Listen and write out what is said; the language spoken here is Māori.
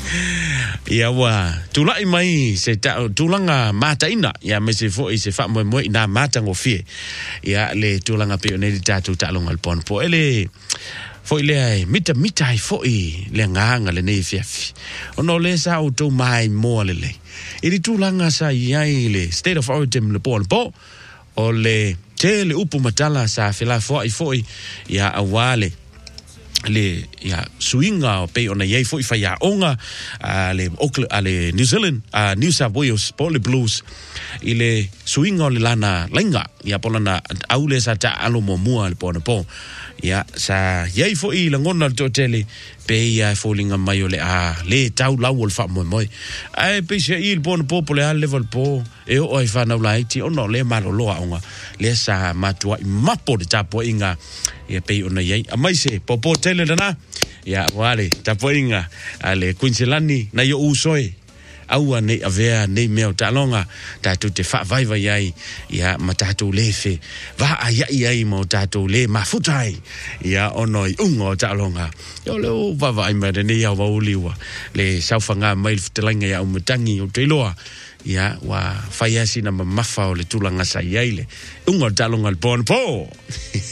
ia wa tulai mai se tulanga mataina ia me se fo se fa mo ina matango fie ia le tulanga pe ne tatu talonga al pon po ele foi le mita ai foi le nganga le nei fiafi ono le sa auto mai mo le ili tulanga sa iai le state of origin le pon po o le tele upu matala sa fila foi ia awale le ya swinga pe ona ye foi fa ya onga ale New Zealand New South Wales Pole Blues ile swinga le lana lenga ya polana aule sa ta alo mo le pona po ya sa ye foi le ngona totele pe ya falling mai ole le tau lawol fa mo ai pe se il pona po le level po e o fa na lai ti ono le malolo onga le sa matua mapo de tapo inga ia pe ona ye mai se popo tele lana ya wale tapo inga ale Queensland na yo usoi au ne avea ne meo talonga tatu te fa vai ai ya matatu lefe va ai mo tatu le mafutai ya onoi ungo talonga yo le va vai ma ne ya wa uliwa le saufanga mai ftelanga ya umutangi o teloa ya wa fayasi na mafa o le tulanga sa yaile ungo talonga al bon po